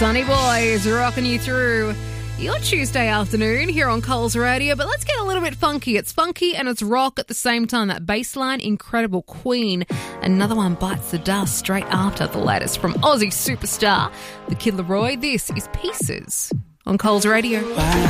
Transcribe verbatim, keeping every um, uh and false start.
Sunny Boys rocking you through your Tuesday afternoon here on Coles Radio. But let's get a little bit funky. It's funky and it's rock at the same time. That bassline, incredible. Queen. Another one bites the dust straight after the latest from Aussie superstar, the Kid Laroi. This is Pieces on Coles Radio.